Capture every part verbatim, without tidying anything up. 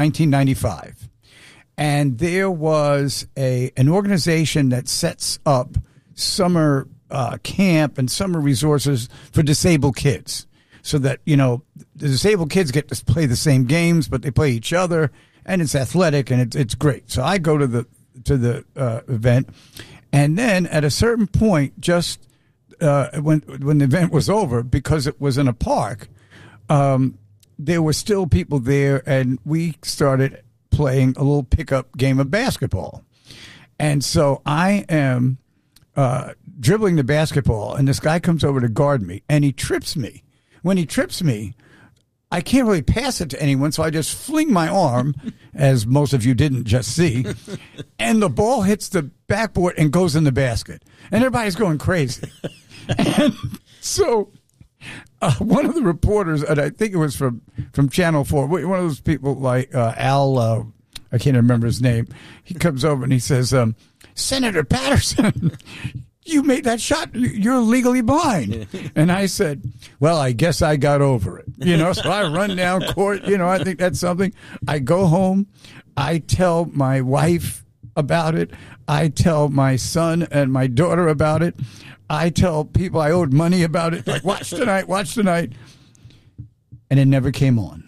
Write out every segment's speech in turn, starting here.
nineteen ninety-five. And there was a an organization that sets up summer uh, camp and summer resources for disabled kids, so that, you know, the disabled kids get to play the same games, but they play each other, and it's athletic and it's it's great. So I go to the to the uh, event, and then at a certain point, just uh, when when the event was over, because it was in a park, um, there were still people there, and we started playing a little pickup game of basketball. And so I am uh, dribbling the basketball, and this guy comes over to guard me, and he trips me. When he trips me, I can't really pass it to anyone, so I just fling my arm, as most of you didn't just see, and the ball hits the backboard and goes in the basket. And everybody's going crazy. And so uh, one of the reporters, and I think it was from, from Channel four, one of those people like uh, Al, uh, I can't remember his name, he comes over and he says, um, Senator Patterson, you made that shot. You're legally blind. And I said, well, I guess I got over it. You know, so I run down court. You know, I think that's something. I go home. I tell my wife about it. I tell my son and my daughter about it. I tell people I owed money about it. Like, watch tonight, watch tonight. And it never came on.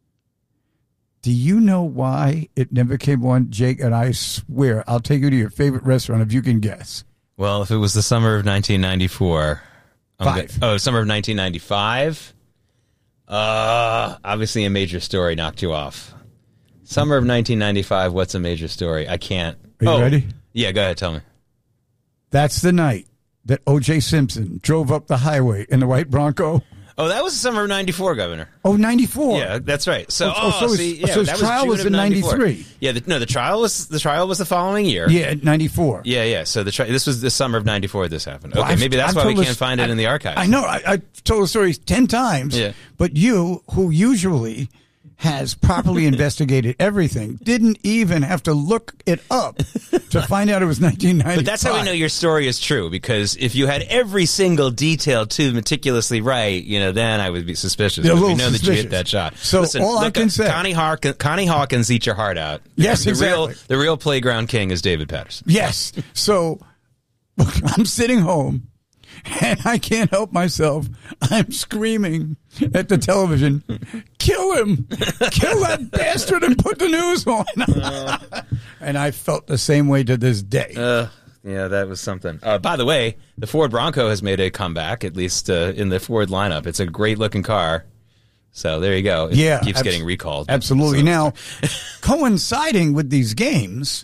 Do you know why it never came on, Jake? And I swear, I'll take you to your favorite restaurant if you can guess. Well, if it was the summer of nineteen ninety-four. Five. Gonna, oh, summer of nineteen ninety-five? Uh, obviously a major story knocked you off. Summer of nineteen ninety-five, what's a major story? I can't. Are you oh, ready? Yeah, go ahead, tell me. That's the night that O J Simpson drove up the highway in the white Bronco. Oh, that was the summer of ninety-four, Governor. Oh, ninety-four. Yeah, that's right. So, oh, oh, so, see, his, yeah, so his that trial was, was in ninety-three. Yeah, the, no, the trial was the trial was the following year. Yeah, ninety-four. Yeah, yeah. So the tri- this was the summer of ninety-four. This happened. Well, okay, I've, maybe that's I've why we told can't this, find it I, in the archives. I know. I, I've told the story ten times. Yeah. But you, who usually has properly investigated everything, didn't even have to look it up to find out it was nineteen ninety-five. But that's how we know your story is true, because if you had every single detail too meticulously right, you know, then I would be suspicious. A But little we know suspicious. that you hit that shot. So Listen, all I look, can say, Connie Hawkins, Connie Hawkins, eat your heart out. Yes, the exactly. Real, the real playground king is David Patterson. Yes. So I'm sitting home, and I can't help myself. I'm screaming at the television, kill him, kill that bastard and put the news on. Uh, and I felt the same way to this day. Uh, yeah, that was something. Uh, by the way, the Ford Bronco has made a comeback, at least uh, in the Ford lineup. It's a great-looking car. So there you go. It yeah, keeps abs- getting recalled. Absolutely. So. Now, coinciding with these games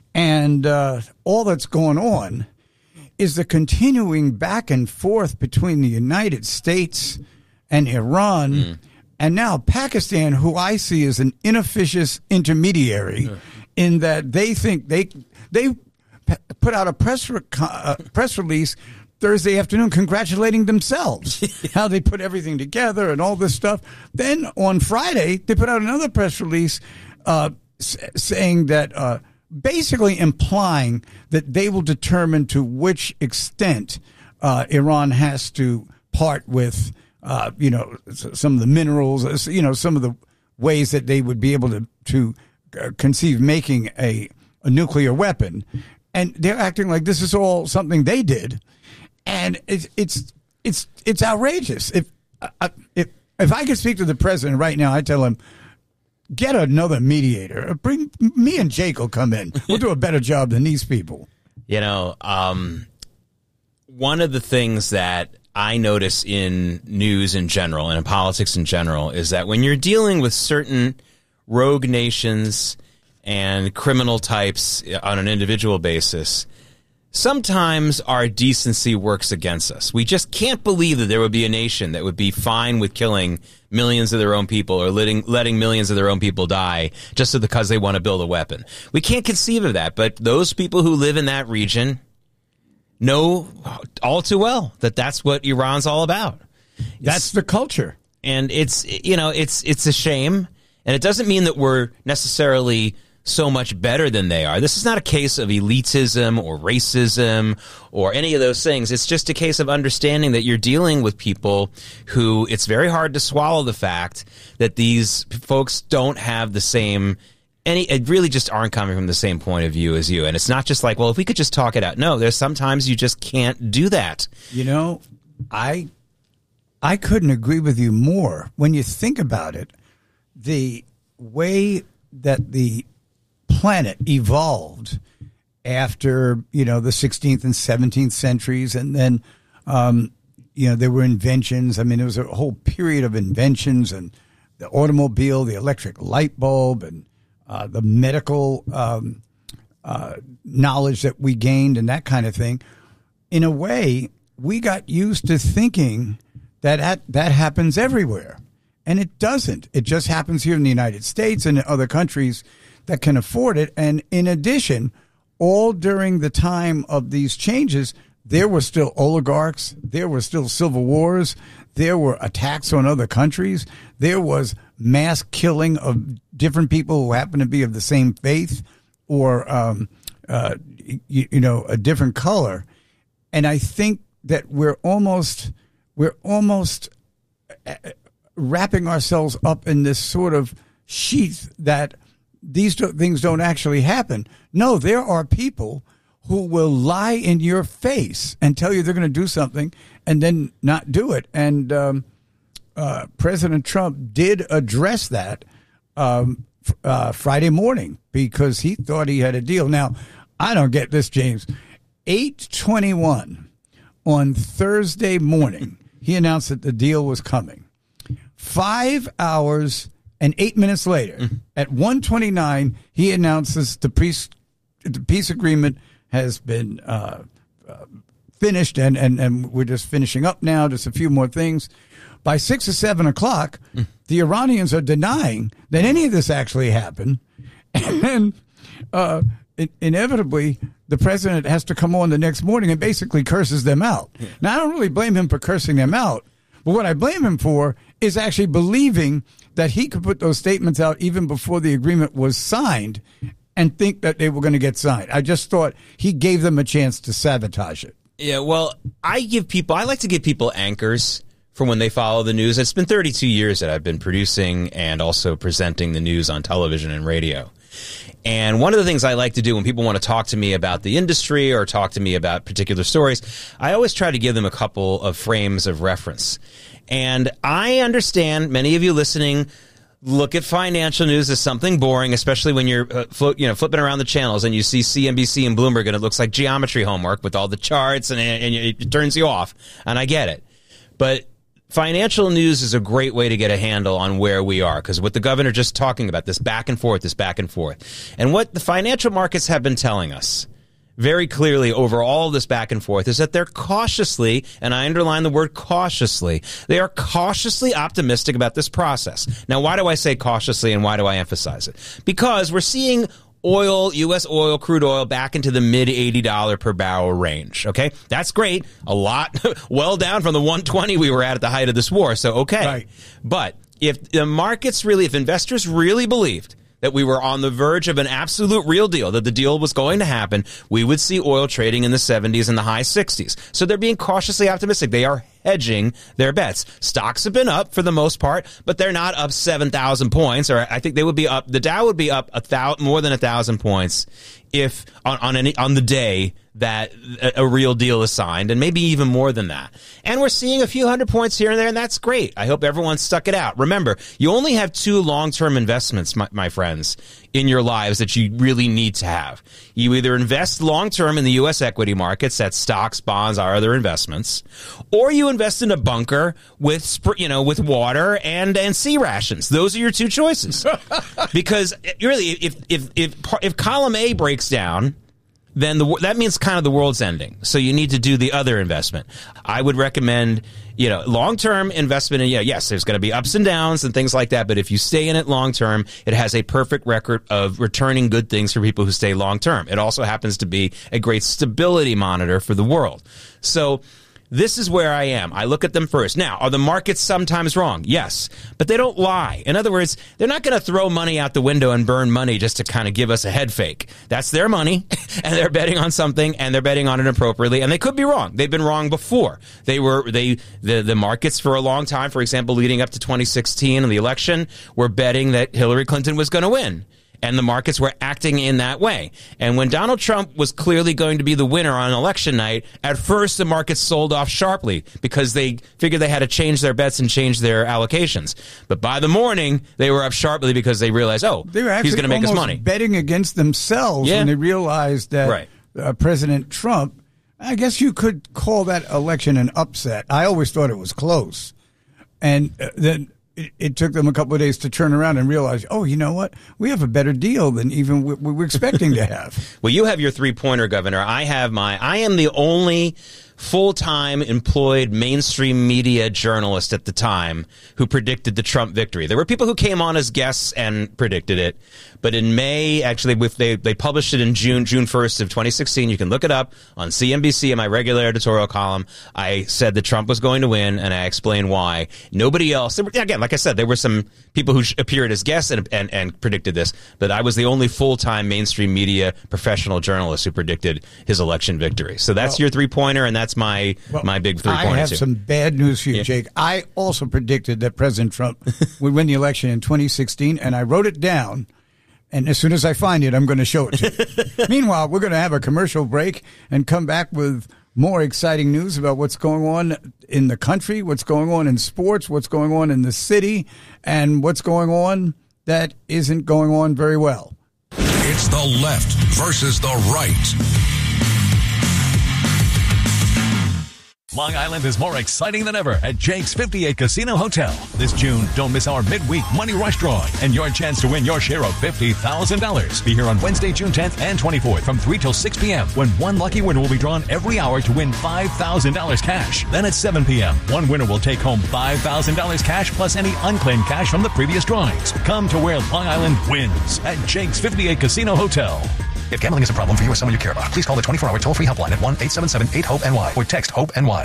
and uh, all that's going on is the continuing back and forth between the United States and Iran, mm. and now Pakistan, who I see as an inefficient intermediary, mm. in that they think they they put out a press re- uh, press release Thursday afternoon congratulating themselves, how they put everything together and all this stuff. Then on Friday, they put out another press release uh, s- saying that. Uh, basically implying that they will determine to which extent uh, Iran has to part with, uh, you know, some of the minerals, you know, some of the ways that they would be able to, to uh, conceive making a, a nuclear weapon. And they're acting like this is all something they did. And it's, it's, it's, it's outrageous. If, uh, if, if I could speak to the president right now, I'd tell him, get another mediator. Bring me and Jake will come in. We'll do a better job than these people. You know, um, one of the things that I notice in news in general and in politics in general is that when you're dealing with certain rogue nations and criminal types on an individual basis, sometimes our decency works against us. We just can't believe that there would be a nation that would be fine with killing millions of their own people or letting letting millions of their own people die just so because they want to build a weapon. We can't conceive of that, but those people who live in that region know all too well that that's what Iran's all about. That's it's, the culture. And it's, you know, it's it's a shame, and it doesn't mean that we're necessarily so much better than they are. This is not a case of elitism or racism or any of those things. It's just a case of understanding that you're dealing with people who it's very hard to swallow the fact that these folks don't have the same any it really just aren't coming from the same point of view as you. And it's not just like, well, if we could just talk it out. No, there's sometimes you just can't do that. You know, I I couldn't agree with you more. When you think about it, the way that the planet evolved after, you know, the sixteenth and seventeenth centuries, and then, um, you know, there were inventions. I mean, there was a whole period of inventions, and the automobile, the electric light bulb, and uh, the medical um, uh, knowledge that we gained and that kind of thing. In a way, we got used to thinking that at, that happens everywhere. And it doesn't. It just happens here in the United States and in other countries that can afford it. And in addition, all during the time of these changes, there were still oligarchs. There were still civil wars. There were attacks on other countries. There was mass killing of different people who happen to be of the same faith or, um, uh, you, you know, a different color. And I think that we're almost, we're almost wrapping ourselves up in this sort of sheath that these things don't actually happen. No, there are people who will lie in your face and tell you they're going to do something and then not do it. And um, uh, President Trump did address that um, uh, Friday morning because he thought he had a deal. Now, I don't get this, James. eight twenty-one on Thursday morning, he announced that the deal was coming. Five hours and eight minutes later, mm-hmm. at one twenty-nine, he announces the peace, the peace agreement has been uh, uh, finished, and, and, and we're just finishing up now, just a few more things. By six or seven o'clock, mm. the Iranians are denying that any of this actually happened. And then uh, it, inevitably, the president has to come on the next morning and basically curses them out. Yeah. Now, I don't really blame him for cursing them out, but what I blame him for is actually believing that he could put those statements out even before the agreement was signed and think that they were going to get signed. I just thought he gave them a chance to sabotage it. Yeah, well, I give people, I like to give people anchors for when they follow the news. It's been thirty-two years that I've been producing and also presenting the news on television and radio. And one of the things I like to do when people want to talk to me about the industry or talk to me about particular stories, I always try to give them a couple of frames of reference. And I understand many of you listening look at financial news as something boring, especially when you're uh, float, you know, flipping around the channels and you see C N B C and Bloomberg and it looks like geometry homework with all the charts and, and it turns you off. And I get it. But financial news is a great way to get a handle on where we are, because what the governor just talking about, this back and forth, this back and forth. And what the financial markets have been telling us very clearly over all this back and forth is that they're cautiously, and I underline the word cautiously, they are cautiously optimistic about this process. Now, why do I say cautiously and why do I emphasize it? Because we're seeing oil, U S oil, crude oil, back into the mid eighty dollars per barrel range. Okay, that's great. A lot, well down from the one twenty we were at at the height of this war. So, okay. Right. But if the markets really, if investors really believed that we were on the verge of an absolute real deal, that the deal was going to happen, we would see oil trading in the seventies and the high sixties. So they're being cautiously optimistic. They are hedging their bets. Stocks have been up for the most part, but they're not up seven thousand points, or I think they would be up, the Dow would be up a thousand, more than one thousand points if on, on any on the day that a, a real deal is signed, and maybe even more than that. And we're seeing a few hundred points here and there, and that's great. I hope everyone stuck it out. Remember, you only have two long-term investments, my, my friends, in your lives that you really need to have. You either invest long-term in the U S equity markets, that's stocks, bonds, our other investments, or you invest in a bunker with, you know, with water and, and sea rations. Those are your two choices. Because really, if, if, if, if column A breaks down, then the, that means kind of the world's ending. So you need to do the other investment. I would recommend, you know, long-term investment. And yeah, yes, there's going to be ups and downs and things like that. But if you stay in it long-term, it has a perfect record of returning good things for people who stay long-term. It also happens to be a great stability monitor for the world. So This is where I am. I look at them first. Now, are the markets sometimes wrong? Yes. But they don't lie. In other words, they're not going to throw money out the window and burn money just to kind of give us a head fake. That's their money, and they're betting on something, and they're betting on it appropriately, and they could be wrong. They've been wrong before. They were they the, the markets for a long time, for example, leading up to twenty sixteen and the election, were betting that Hillary Clinton was going to win. And the markets were acting in that way. And when Donald Trump was clearly going to be the winner on election night, at first the markets sold off sharply because they figured they had to change their bets and change their allocations. But by the morning, they were up sharply because they realized, oh, they were he's going to make us money. Betting against themselves yeah. when they realized that right. uh, President Trump, I guess you could call that election an upset. I always thought it was close. And uh, then it, it took them a couple of days to turn around and realize, oh, you know what? We have a better deal than even we, we were expecting to have. Well, you have your three-pointer, Governor. I have my – I am the only full-time employed mainstream media journalist at the time who predicted the Trump victory. There were people who came on as guests and predicted it. But in May, actually, with they, they published it in June, June first of twenty sixteen. You can look it up on C N B C in my regular editorial column. I said that Trump was going to win, and I explained why. Nobody else, there were, again, like I said, there were some people who appeared as guests and, and, and predicted this, but I was the only full-time mainstream media professional journalist who predicted his election victory. So that's well, your three-pointer, and that's my well, my big three-pointer. I have too. some bad news for you, yeah. Jake. I also predicted that President Trump would win the election in twenty sixteen, and I wrote it down. And as soon as I find it, I'm going to show it to you. Meanwhile, we're going to have a commercial break and come back with more exciting news about what's going on in the country, what's going on in sports, what's going on in the city, and what's going on that isn't going on very well. It's the left versus the right. Long Island is more exciting than ever at Jake's fifty-eight Casino Hotel. This June, don't miss our midweek Money Rush drawing and your chance to win your share of fifty thousand dollars. Be here on Wednesday, June tenth and twenty-fourth from three till six p.m. when one lucky winner will be drawn every hour to win five thousand dollars cash. Then at seven p.m., one winner will take home five thousand dollars cash plus any unclaimed cash from the previous drawings. Come to where Long Island wins at Jake's fifty-eight Casino Hotel. If gambling is a problem for you or someone you care about, please call the twenty-four hour toll-free helpline at one eight seven seven eight hope N Y or text HOPE-NY.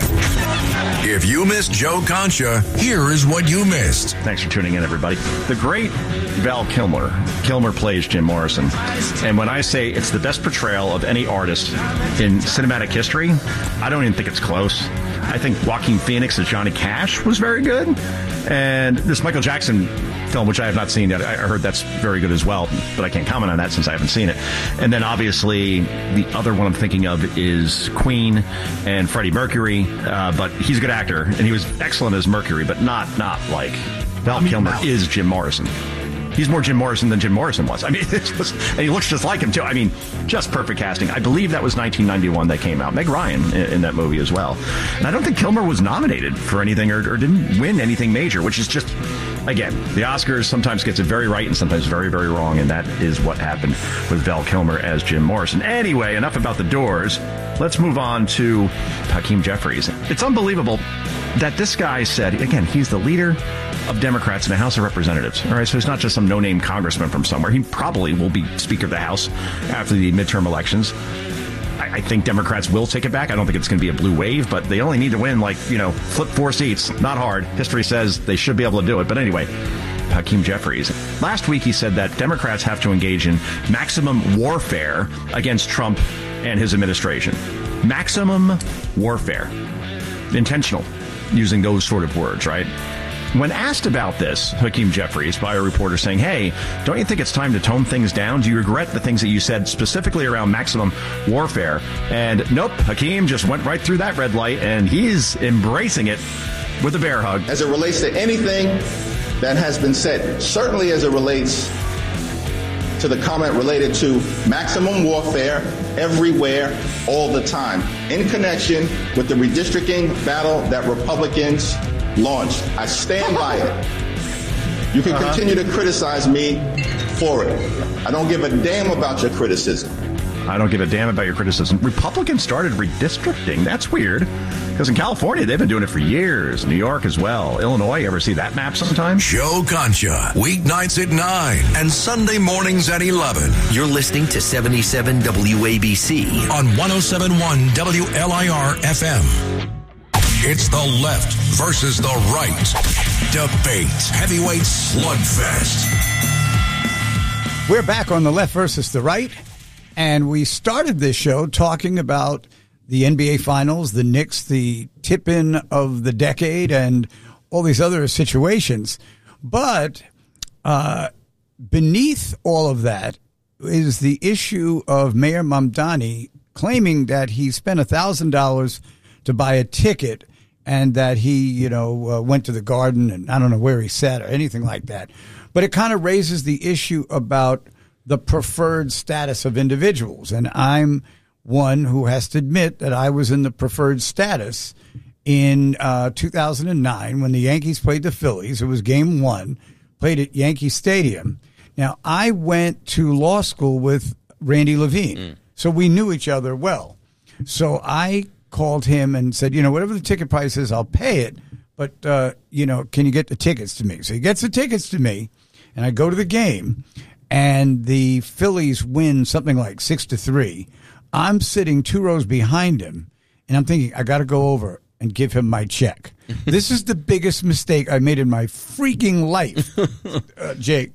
If you missed Joe Concha, here is what you missed. Thanks for tuning in, everybody. The great Val Kilmer. Kilmer plays Jim Morrison. And when I say it's the best portrayal of any artist in cinematic history, I don't even think it's close. I think Joaquin Phoenix as Johnny Cash was very good. And this Michael Jackson film, which I have not seen yet, I heard that's very good as well, but I can't comment on that since I haven't seen it. And then obviously the other one I'm thinking of is Queen and Freddie Mercury, uh, but he's a good actor, and he was excellent as Mercury, but not not like Val Kilmer is Jim Morrison. He's more Jim Morrison than Jim Morrison was. I mean, it was, and he looks just like him, too. I mean, just perfect casting. I believe that was nineteen ninety-one that came out. Meg Ryan in, in that movie as well. And I don't think Kilmer was nominated for anything or, or didn't win anything major, which is just, again, the Oscars sometimes gets it very right and sometimes very, very wrong, and that is what happened with Val Kilmer as Jim Morrison. Anyway, enough about the Doors. Let's move on to Hakeem Jeffries. It's unbelievable that this guy said, again, he's the leader of Democrats in the House of Representatives. All right, so he's not just some no-name congressman from somewhere. He probably will be Speaker of the House after the midterm elections. I, I think Democrats will take it back. I don't think it's going to be a blue wave, but they only need to win, like, you know, flip four seats. Not hard. History says they should be able to do it. But anyway, Hakeem Jeffries. Last week he said that Democrats have to engage in maximum warfare against Trump and his administration. Maximum warfare. Intentional, using those sort of words, right? When asked about this, Hakeem Jeffries, by a reporter saying, hey, don't you think it's time to tone things down? Do you regret the things that you said specifically around maximum warfare? And nope, Hakeem just went right through that red light, and he's embracing it with a bear hug. As it relates to anything that has been said, certainly as it relates to the comment related to maximum warfare everywhere, all the time, in connection with the redistricting battle that Republicans launched. I stand by it. You can uh-huh. continue to criticize me for it. I don't give a damn about your criticism. I don't give a damn about your criticism. Republicans started redistricting. That's weird. Because in California, they've been doing it for years. New York as well. Illinois, ever see that map sometime? Joe Concha, weeknights at nine and Sunday mornings at eleven. You're listening to seventy-seven W A B C on one oh seven point one W L I R F M. It's the left versus the right. Debate. Heavyweight slugfest. We're back on the left versus the right, and we started this show talking about the N B A Finals, the Knicks, the tip-in of the decade, and all these other situations. But uh, beneath all of that is the issue of Mayor Mamdani claiming that he spent one thousand dollars to buy a ticket and that he, you know, uh, went to the Garden and I don't know where he sat or anything like that. But it kind of raises the issue about the preferred status of individuals. And I'm one who has to admit that I was in the preferred status in uh, two thousand nine when the Yankees played the Phillies. It was game one, played at Yankee Stadium. Now, I went to law school with Randy Levine, mm. so we knew each other well. So I called him and said, you know, whatever the ticket price is, I'll pay it. But, uh, you know, can you get the tickets to me? So he gets the tickets to me. And I go to the game, and the Phillies win something like six to three. I'm sitting two rows behind him, and I'm thinking, I got to go over and give him my check. This is the biggest mistake I made in my freaking life, uh, Jake.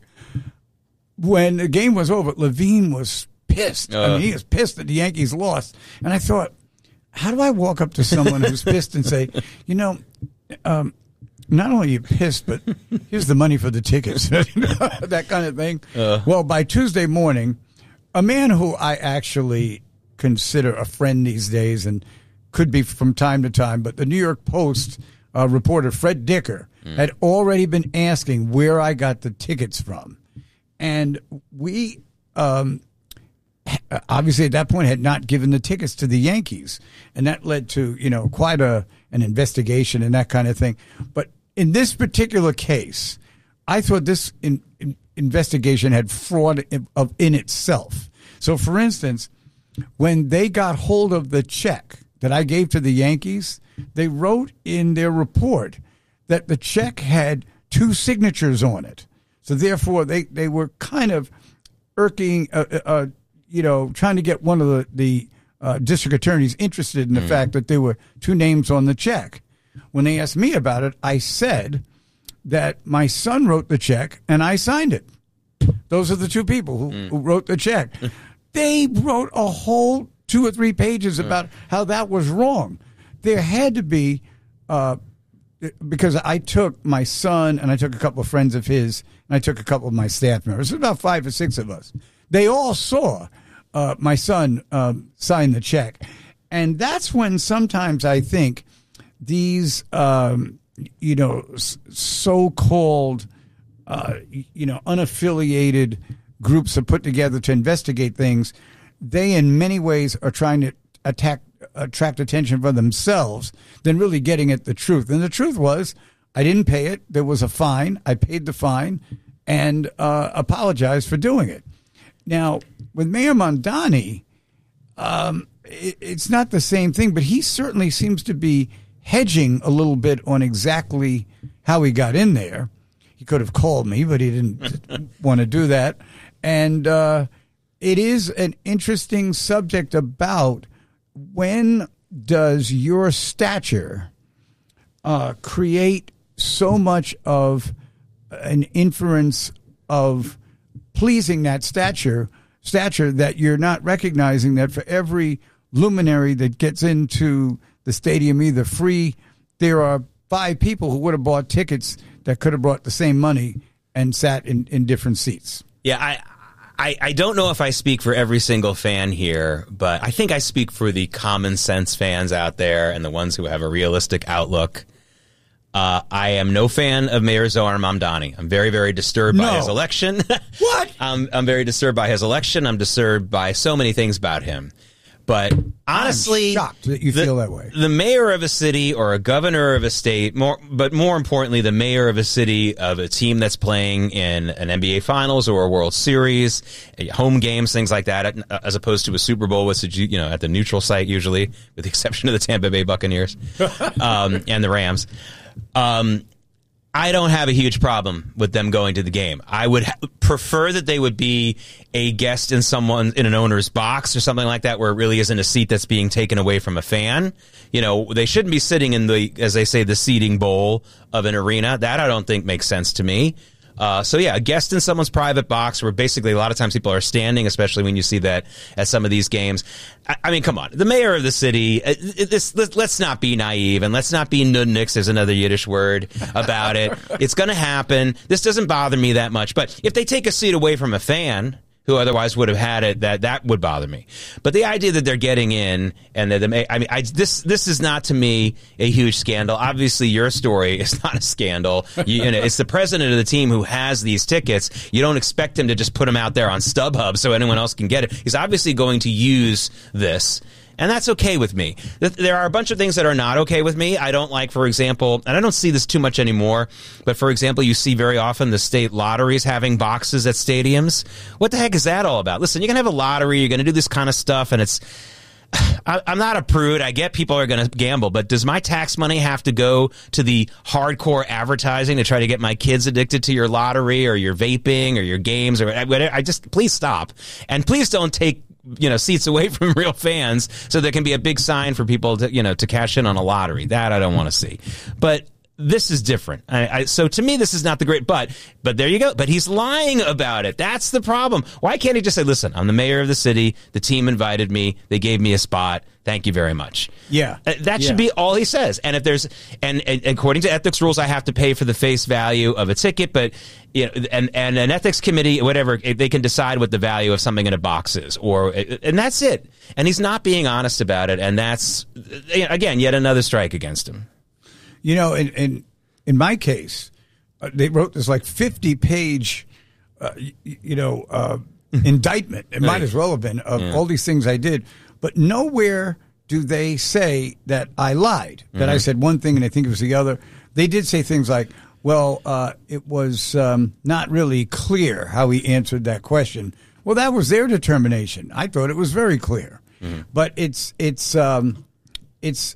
When the game was over, Levine was pissed. Uh. I mean, he was pissed that the Yankees lost. And I thought, how do I walk up to someone who's pissed and say, you know, um, not only are you pissed, but here's the money for the tickets, that kind of thing. Uh. Well, by Tuesday morning, a man who I actually consider a friend these days and could be from time to time, but the New York Post uh, reporter Fred Dicker mm. had already been asking where I got the tickets from. And we um, obviously at that point had not given the tickets to the Yankees. And that led to, you know, quite a an investigation and that kind of thing. But in this particular case, I thought this in, in investigation had fraud in, of, in itself. So, for instance, when they got hold of the check that I gave to the Yankees, they wrote in their report that the check had two signatures on it. So, therefore, they, they were kind of irking, uh, uh, you know, trying to get one of the, the uh, district attorneys interested in the mm. fact that there were two names on the check. When they asked me about it, I said that my son wrote the check and I signed it. Those are the two people who, mm. who wrote the check. They wrote a whole two or three pages about mm. how that was wrong. There had to be, uh, because I took my son and I took a couple of friends of his and I took a couple of my staff members. There's about five or six of us. They all saw uh, my son um, sign the check. And that's when sometimes I think these, um, you know, so-called, uh, you know, unaffiliated groups are put together to investigate things. They, in many ways, are trying to attack, attract attention for themselves than really getting at the truth. And the truth was, I didn't pay it. There was a fine. I paid the fine and uh, apologized for doing it. Now, with Mayor Mamdani, um, it, it's not the same thing, but he certainly seems to be hedging a little bit on exactly how he got in there. He could have called me, but he didn't want to do that. And uh, it is an interesting subject about when does your stature uh, create so much of an inference of pleasing that stature, stature that you're not recognizing that for every luminary that gets into the stadium either free, there are five people who would have bought tickets that could have brought the same money and sat in, in different seats. Yeah, I, I I don't know if I speak for every single fan here, but I think I speak for the common sense fans out there and the ones who have a realistic outlook. Uh, I am no fan of Mayor Zohar Mamdani. I'm very, very disturbed no. by his election. What? I'm, I'm very disturbed by his election. I'm disturbed by so many things about him. But honestly, I'm shocked that you the, feel that way. The mayor of a city or a governor of a state, more, but more importantly, the mayor of a city of a team that's playing in an N B A Finals or a World Series, home games, things like that, as opposed to a Super Bowl, which is, you know, at the neutral site usually, with the exception of the Tampa Bay Buccaneers um, and the Rams. Um, I don't have a huge problem with them going to the game. I would ha- prefer that they would be a guest in someone in an owner's box or something like that, where it really isn't a seat that's being taken away from a fan. You know, they shouldn't be sitting in the, as they say, the seating bowl of an arena. That I don't think makes sense to me. Uh, so, yeah, a guest in someone's private box where basically a lot of times people are standing, especially when you see that at some of these games. I, I mean, come on. The mayor of the city, uh, this, let, let's not be naive and let's not be nudniks, there's another Yiddish word about it. It's going to happen. This doesn't bother me that much. But if they take a seat away from a fan who otherwise would have had it, that that would bother me. But the idea that they're getting in and that the, I mean, I, this this is not to me a huge scandal. Obviously, your story is not a scandal. You, you know, it's the president of the team who has these tickets. You don't expect him to just put them out there on StubHub so anyone else can get it. He's obviously going to use this. And that's okay with me. There are a bunch of things that are not okay with me. I don't like, for example, and I don't see this too much anymore, but for example, you see very often the state lotteries having boxes at stadiums. What the heck is that all about? Listen, you're going to have a lottery, you're going to do this kind of stuff, and it's... I, I'm not a prude. I get people are going to gamble, but does my tax money have to go to the hardcore advertising to try to get my kids addicted to your lottery or your vaping or your games? Or I, I just, please stop. And please don't take you know, seats away from real fans so there can be a big sign for people to, you know, to cash in on a lottery. That I don't want to see. But this is different. I, I, so to me, this is not the great, but, but there you go. But he's lying about it. That's the problem. Why can't he just say, listen, I'm the mayor of the city. The team invited me. They gave me a spot. Thank you very much. Yeah. Uh, that yeah. should be all he says. And if there's, and, and according to ethics rules, I have to pay for the face value of a ticket, but, you know, and, and an ethics committee, whatever, they can decide what the value of something in a box is, or, and that's it. And he's not being honest about it. And that's, again, yet another strike against him. You know, in in, in my case, uh, they wrote this like fifty page, uh, you, you know, uh, indictment. It might as well have been of yeah. all these things I did, but nowhere do they say that I lied. That mm-hmm. I said one thing and I think it was the other. They did say things like, "Well, uh, it was um, not really clear how he answered that question." Well, that was their determination. I thought it was very clear, mm-hmm. but it's it's um, it's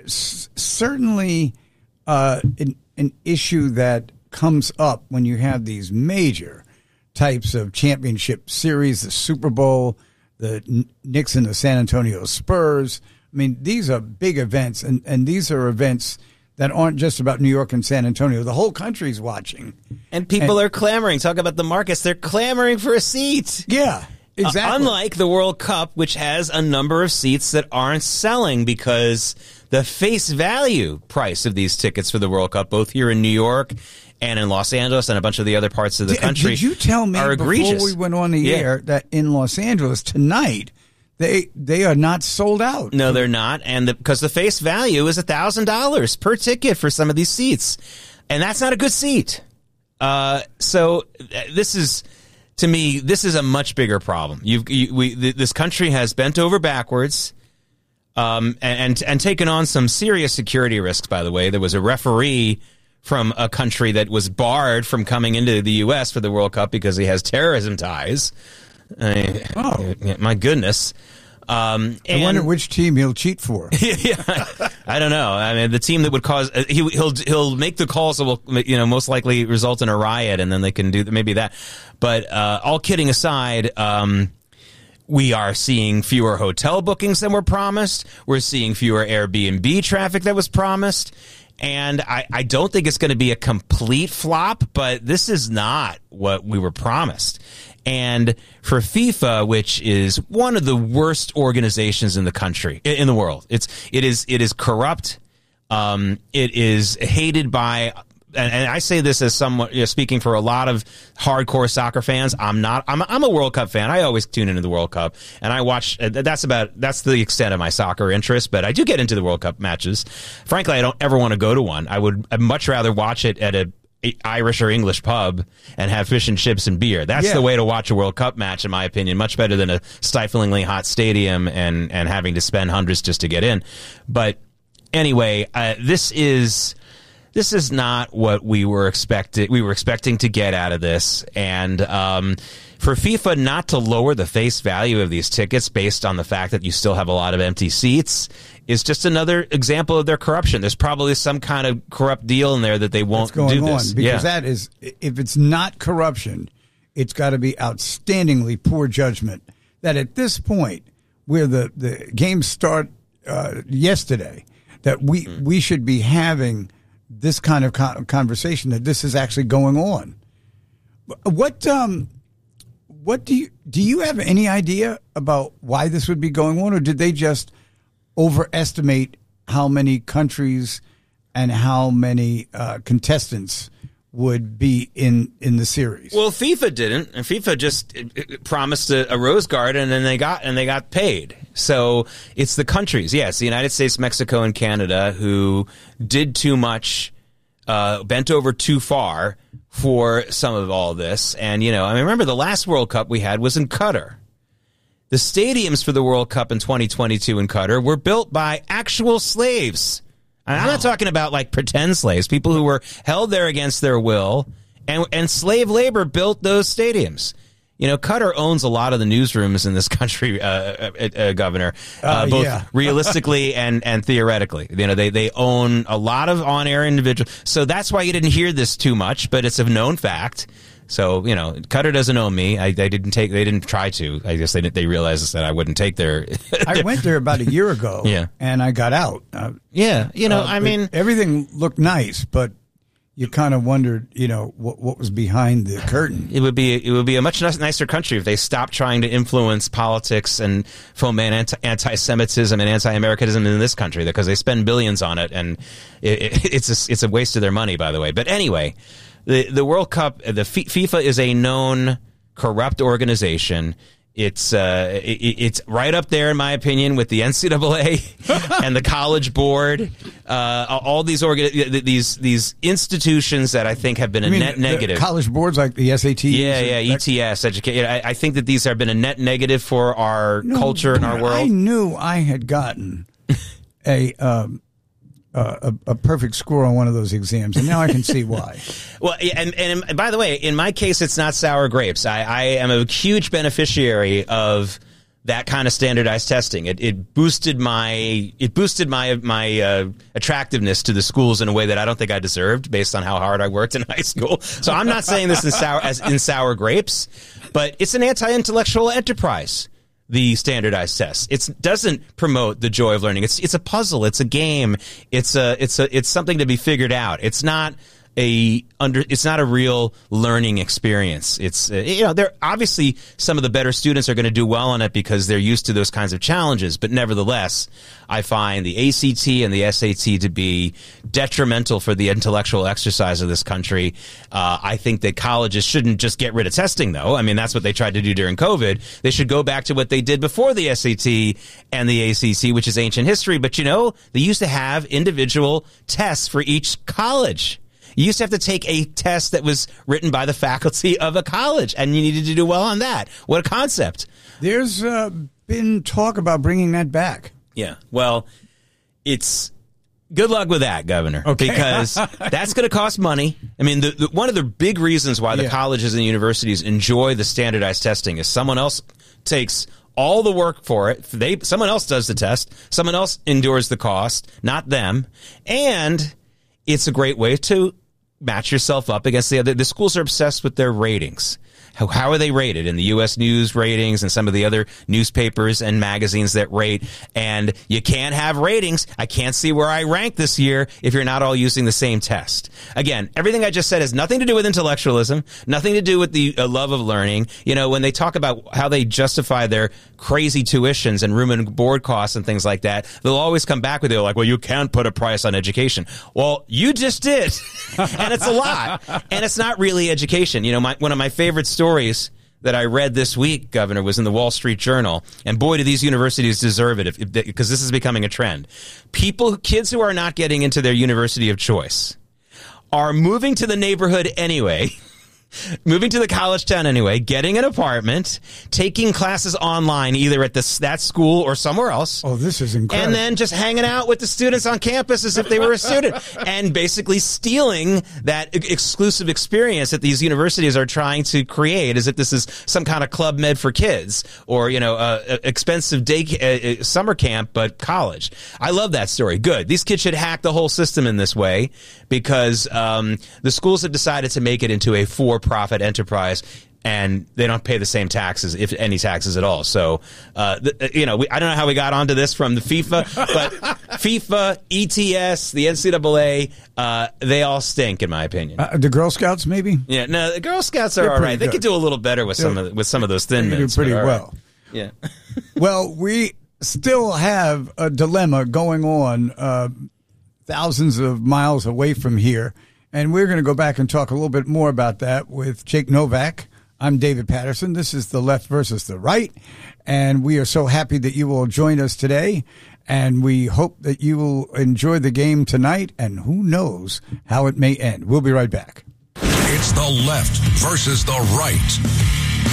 s- certainly. Uh, an, an issue that comes up when you have these major types of championship series, the Super Bowl, the Knicks and the San Antonio Spurs. I mean, these are big events, and, and these are events that aren't just about New York and San Antonio. The whole country's watching. And people and, are clamoring. Talk about the markets. They're clamoring for a seat. Yeah, exactly. Uh, unlike the World Cup, which has a number of seats that aren't selling because the face value price of these tickets for the World Cup, both here in New York and in Los Angeles and a bunch of the other parts of the did, country, did you tell me are egregious. Before we went on the yeah. air that in Los Angeles tonight, they they are not sold out? No, they're not, and because the, the face value is a thousand dollars per ticket for some of these seats, and that's not a good seat. Uh, so this is. To me, this is a much bigger problem. You've, you, we, this country has bent over backwards um, and, and and taken on some serious security risks, by the way. There was a referee from a country that was barred from coming into the U S for the World Cup because he has terrorism ties. I, oh. My goodness. Um, I wonder which team he'll cheat for. yeah, I don't know. I mean, the team that would cause uh, he, he'll he'll make the calls that will, you know, most likely result in a riot, and then they can do maybe that. But uh, all kidding aside, um, we are seeing fewer hotel bookings than were promised. We're seeing fewer Airbnb traffic that was promised. And I, I don't think it's going to be a complete flop, but this is not what we were promised. And for FIFA, which is one of the worst organizations in the country, in the world, it's it is it is corrupt. Um, it is hated by, and, and I say this as someone, you know, speaking for a lot of hardcore soccer fans. I'm not. I'm I'm a World Cup fan. I always tune into the World Cup, and I watch. That's about that's the extent of my soccer interest. But I do get into the World Cup matches. Frankly, I don't ever want to go to one. I would I'd much rather watch it at a Irish or English pub and have fish and chips and beer. That's yeah. the way to watch a World Cup match, in my opinion. Much better than a stiflingly hot stadium and, and having to spend hundreds just to get in. But anyway, uh, this is this is not what we were expected. We were expecting to get out of this. And um, for FIFA not to lower the face value of these tickets based on the fact that you still have a lot of empty seats is just another example of their corruption. There's probably some kind of corrupt deal in there that they won't What's going do this. on? Because yeah. that is, if it's not corruption, it's got to be outstandingly poor judgment. That at this point, where the, the games start uh, yesterday, that we, mm. we should be having this kind of conversation, that this is actually going on. What um, what do you do? You have any idea about why this would be going on, or did they just overestimate how many countries and how many uh, contestants would be in, in the series? Well, FIFA didn't, and FIFA just it, it promised a, a rose garden, and then they got and they got paid. So it's the countries, yes, the United States, Mexico, and Canada, who did too much, uh, bent over too far for some of all this. And you know, I mean, remember the last World Cup we had was in Qatar. The stadiums for the World Cup in twenty twenty-two in Qatar were built by actual slaves. And I'm not talking about like pretend slaves, people who were held there against their will, and and slave labor built those stadiums. You know, Qatar owns a lot of the newsrooms in this country, uh, uh, uh, Governor, uh, uh, both yeah. realistically and, and theoretically. You know, they, they own a lot of on-air individuals. So that's why you didn't hear this too much, but it's a known fact. So, you know, Qatar doesn't own me. I, they didn't take, they didn't try to. I guess they didn't, they realized that I wouldn't take their. I went there about a year ago. Yeah. And I got out. Uh, yeah. You know, uh, I mean. Everything looked nice, but you kind of wondered, you know, what what was behind the curtain. It would be it would be a much nicer country if they stopped trying to influence politics and foment anti- anti-Semitism and anti-Americanism in this country, because they spend billions on it, and it, it, it's a, it's a waste of their money, by the way. But anyway, the the World Cup, the F- FIFA is a known corrupt organization. It's uh, it, it's right up there, in my opinion, with the N C double A and the College Board. Uh, all these organ- these these institutions that I think have been a I mean, net negative. College boards like the S A Ts. Yeah, yeah, E T S, education. I, I think that these have been a net negative for our no, culture and our world. I knew I had gotten a. Um, Uh, a, a perfect score on one of those exams, and now I can see why. Well, and, and by the way, in my case, it's not sour grapes. I, I am a huge beneficiary of that kind of standardized testing. It, it boosted my it boosted my my uh, attractiveness to the schools in a way that I don't think I deserved, based on how hard I worked in high school. So I'm not saying this in sour as in sour grapes, but it's an anti-intellectual enterprise. The standardized tests. It doesn't promote the joy of learning. It's it's a puzzle. It's a game. It's a it's a it's something to be figured out. It's not a under. It's not a real learning experience. It's uh, you know, they're obviously some of the better students are going to do well on it because they're used to those kinds of challenges. But nevertheless, I find the A C T and the S A T to be detrimental for the intellectual exercise of this country. Uh, I think that colleges shouldn't just get rid of testing, though. I mean, that's what they tried to do during COVID. They should go back to what they did before the S A T and the A C T, which is ancient history. But, you know, they used to have individual tests for each college. You used to have to take a test that was written by the faculty of a college, and you needed to do well on that. What a concept. There's uh, been talk about bringing that back. Yeah, well, it's good luck with that, Governor, okay. because that's going to cost money. I mean, the, the, one of the big reasons why the yeah. colleges and universities enjoy the standardized testing is someone else takes all the work for it. They someone else does the test. Someone else endures the cost, not them. And it's a great way to match yourself up against the other. The schools are obsessed with their ratings. How, how are they rated in the U S News ratings and some of the other newspapers and magazines that rate? And you can't have ratings. I can't see where I rank this year if you're not all using the same test. Again, everything I just said has nothing to do with intellectualism, nothing to do with the uh, love of learning. You know, when they talk about how they justify their crazy tuitions and room and board costs and things like that, they'll always come back with it like, well, you can't put a price on education. Well, you just did. And it's a lot. And it's not really education. You know, my, one of my favorite stories Stories that I read this week, Governor, was in the Wall Street Journal. And boy, do these universities deserve it, if, if, because this is becoming a trend. People, kids who are not getting into their university of choice are moving to the neighborhood anyway moving to the college town anyway, getting an apartment, taking classes online either at the, that school or somewhere else. Oh, this is incredible. And then just hanging out with the students on campus as if they were a student and basically stealing that exclusive experience that these universities are trying to create as if this is some kind of Club Med for kids or, you know, uh, expensive day uh, summer camp, but college. I love that story. Good. These kids should hack the whole system in this way because um, the schools have decided to make it into a for-profit enterprise, and they don't pay the same taxes, if any taxes at all. So, uh, the, you know, we, I don't know how we got onto this from the FIFA, but FIFA, E T S, the N C double A, uh, they all stink, in my opinion. Uh, the Girl Scouts, maybe? Yeah, no, the Girl Scouts are They're all right. pretty They could good. do a little better with some They're- of the, with some of those thin They do mints. pretty but all well. right. Yeah. Well, we still have a dilemma going on uh, thousands of miles away from here, and we're going to go back and talk a little bit more about that with Jake Novak. I'm David Patterson. This is the left versus the right, and we are so happy that you will join us today, and we hope that you will enjoy the game tonight, and who knows how it may end. We'll be right back. It's the left versus the right.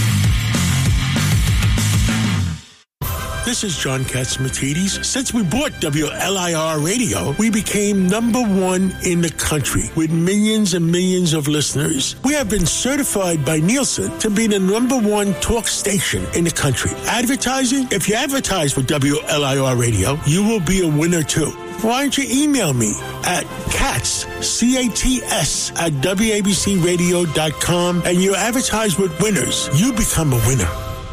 This is John Katsimatidis. Since we bought W L I R Radio, we became number one in the country with millions and millions of listeners. We have been certified by Nielsen to be the number one talk station in the country. Advertising? If you advertise with W L I R Radio, you will be a winner too. Why don't you email me at cats, C A T S, at W A B C radio dot com and you advertise with winners. You become a winner.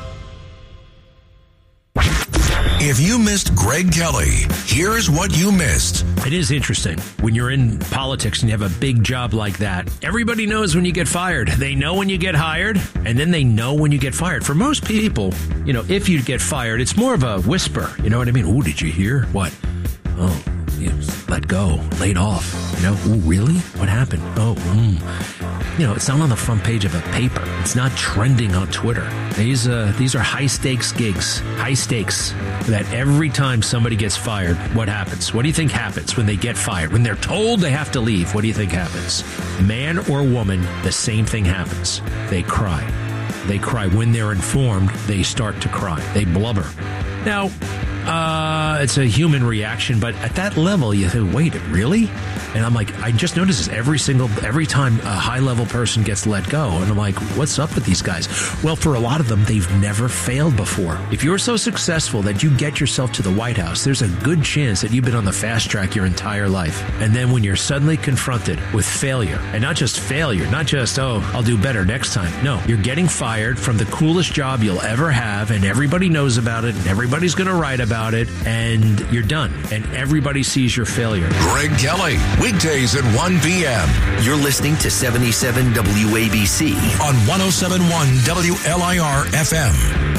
If you missed Greg Kelly, here's what you missed. It is interesting when you're in politics and you have a big job like that. Everybody knows when you get fired. They know when you get hired, and then they know when you get fired. For most people, you know, if you get fired, it's more of a whisper. You know what I mean? Oh, did you hear? What? Oh, you know, let go, laid off. You know, oh, really? What happened? Oh, mm. You know, it's not on the front page of a paper. It's not trending on Twitter. These uh, these are high stakes gigs, high stakes. That every time somebody gets fired, what happens? What do you think happens when they get fired? When they're told they have to leave, what do you think happens? Man or woman, the same thing happens. They cry. They cry. When they're informed, they start to cry. They blubber. Now, uh, it's a human reaction, but at that level, you think, wait, really? And I'm like, I just noticed this every single, every time a high-level person gets let go. And I'm like, what's up with these guys? Well, for a lot of them, they've never failed before. If you're so successful that you get yourself to the White House, there's a good chance that you've been on the fast track your entire life. And then when you're suddenly confronted with failure, and not just failure, not just, oh, I'll do better next time. No, you're getting fired from the coolest job you'll ever have, and everybody knows about it, and everybody's going to write about it, and you're done. And everybody sees your failure. Greg Kelly, weekdays at one p.m. You're listening to seventy-seven W A B C on one oh seven point one W L I R F M.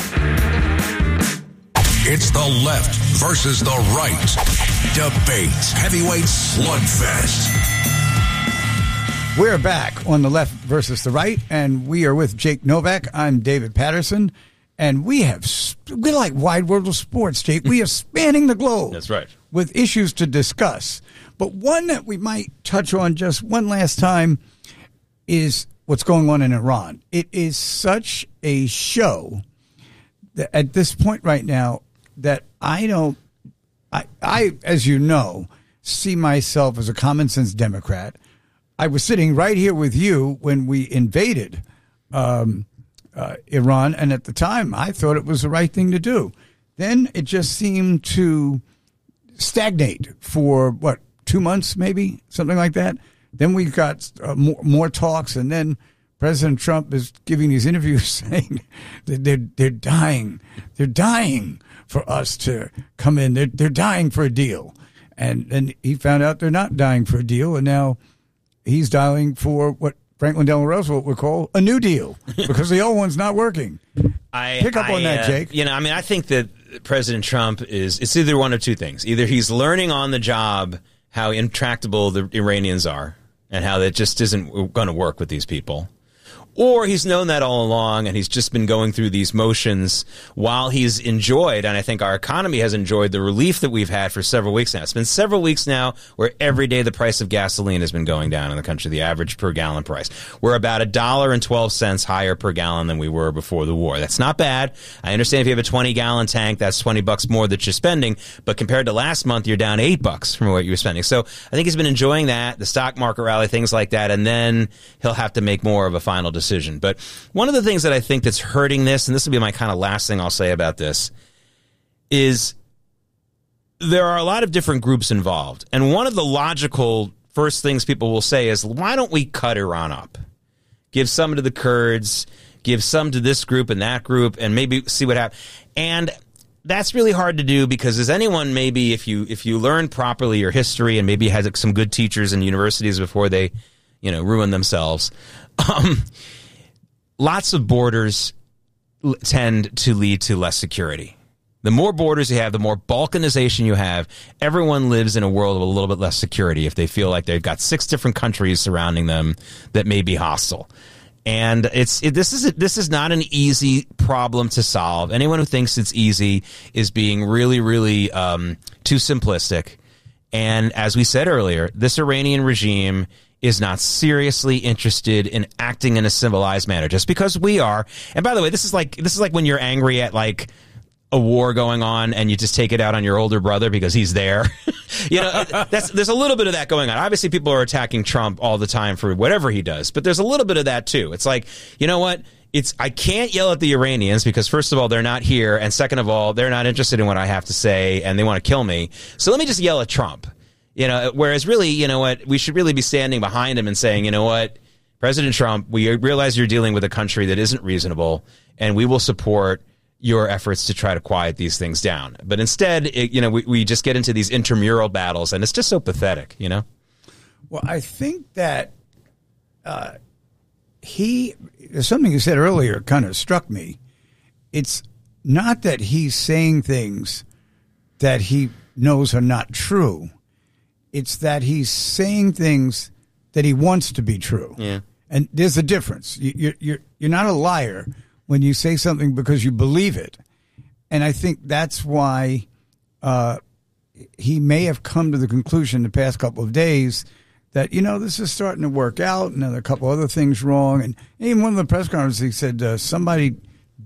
It's the left versus the right. Debate. Heavyweight slugfest. We're back on the left versus the right, and we are with Jake Novak. I'm David Patterson, and we have we're like Wide World of Sports, Jake. We are spanning the globe. That's right. With issues to discuss, but one that we might touch on just one last time is what's going on in Iran. It is such a show that at this point right now that I don't, I, I as you know, see myself as a common sense Democrat. I was sitting right here with you when we invaded um, uh, Iran, and at the time, I thought it was the right thing to do. Then it just seemed to stagnate for, what, two months maybe, something like that. Then we got uh, more, more talks, and then President Trump is giving these interviews saying that they're, they're dying. They're dying for us to come in. They're, they're dying for a deal. And then he found out they're not dying for a deal, and now he's dialing for what Franklin Delano Roosevelt would call a new deal because the old one's not working. I, Pick up I, on that, uh, Jake. You know, I mean, I think that President Trump is, it's either one of two things. Either he's learning on the job how intractable the Iranians are and how that just isn't going to work with these people, Or he's known that all along, and he's just been going through these motions while he's enjoyed, and I think our economy has enjoyed the relief that we've had for several weeks now. It's been several weeks now where every day the price of gasoline has been going down in the country, the average per gallon price. We're about a dollar and twelve cents higher per gallon than we were before the war. That's not bad. I understand if you have a twenty-gallon tank, that's twenty bucks more that you're spending, but compared to last month, you're down eight bucks from what you were spending. So I think he's been enjoying that, the stock market rally, things like that, and then he'll have to make more of a final decision. Decision. But one of the things that I think that's hurting this, and this will be my kind of last thing I'll say about this, is there are a lot of different groups involved. And one of the logical first things people will say is, why don't we cut Iran up? Give some to the Kurds, give some to this group and that group, and maybe see what happens. And that's really hard to do because as anyone, maybe if you if you learn properly your history and maybe had some good teachers in universities before they, you know, ruin themselves, Um, lots of borders l- tend to lead to less security. The more borders you have, the more balkanization you have. Everyone lives in a world of a little bit less security if they feel like they've got six different countries surrounding them that may be hostile. And it's it, this is this is not an easy problem to solve. Anyone who thinks it's easy is being really, really um, too simplistic. And as we said earlier, this Iranian regime is not seriously interested in acting in a civilized manner just because we are. And by the way, this is like this is like when you're angry at like a war going on and you just take it out on your older brother because he's there. You know, that's there's a little bit of that going on. Obviously, people are attacking Trump all the time for whatever he does, but there's a little bit of that too. It's like, you know what? It's I can't yell at the Iranians because first of all, they're not here, and second of all, they're not interested in what I have to say and they want to kill me. So let me just yell at Trump. You know, whereas really, you know what, we should really be standing behind him and saying, you know what, President Trump, we realize you're dealing with a country that isn't reasonable, and we will support your efforts to try to quiet these things down. But instead, it, you know, we, we just get into these intramural battles, and it's just so pathetic, you know? Well, I think that uh, he, something you said earlier kind of struck me. It's not that he's saying things that he knows are not true. It's that he's saying things that he wants to be true. Yeah. And there's a difference. You're, you're, you're not a liar when you say something because you believe it. And I think that's why uh, he may have come to the conclusion the past couple of days that, you know, this is starting to work out and there are a couple other things wrong. And even one of the press conferences, he said uh, somebody,